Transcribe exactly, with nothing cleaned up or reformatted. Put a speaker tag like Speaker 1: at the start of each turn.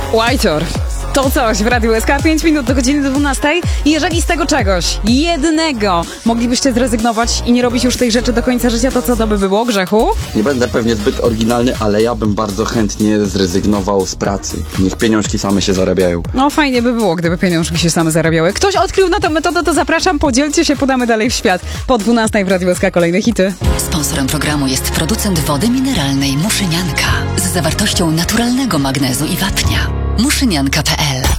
Speaker 1: Whiter. To coś w Radiu S K, pięć minut do godziny dwunastej. I jeżeli z tego czegoś, jednego, moglibyście zrezygnować i nie robić już tej rzeczy do końca życia, to co to by było, Grzechu?
Speaker 2: Nie będę pewnie zbyt oryginalny, ale ja bym bardzo chętnie zrezygnował z pracy. Niech pieniążki same się zarabiają.
Speaker 1: No fajnie by było, gdyby pieniążki się same zarabiały. Ktoś odkrył na tę metodę, to zapraszam, podzielcie się, podamy dalej w świat. Po dwunastej w Radiu S K kolejne hity.
Speaker 3: Sponsorem programu jest producent wody mineralnej Muszynianka z zawartością naturalnego magnezu i wapnia. muszynianka kropka p l